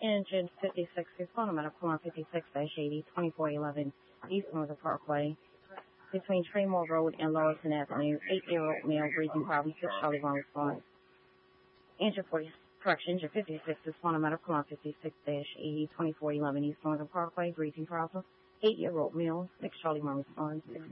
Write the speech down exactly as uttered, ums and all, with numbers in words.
Engine fifty-six, respond medical on fifty-six eighty, twenty-four eleven East Northern Parkway, between Tremore Road and Lawson Avenue. Eight-year-old male, breathing problems, six Charlie one response. Engine forty, correction, engine fifty-six, respond medical on fifty-six eighty, twenty-four eleven East Northern Parkway, breathing problems. Eight-year-old male, six Charlie one response.